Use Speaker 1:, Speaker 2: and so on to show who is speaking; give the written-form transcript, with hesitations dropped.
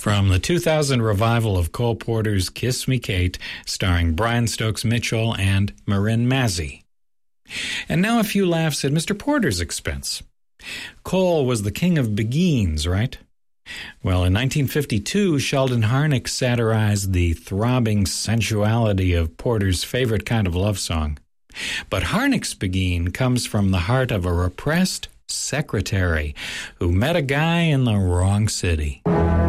Speaker 1: From the 2000 revival of Cole Porter's Kiss Me Kate, starring Brian Stokes Mitchell and Marin Mazzie. And now a few laughs at Mr. Porter's expense. Cole was the king of beguines, right? Well, in 1952, Sheldon Harnick satirized the throbbing sensuality of Porter's favorite kind of love song. But Harnick's beguine comes from the heart of a repressed secretary who met a guy in the wrong city.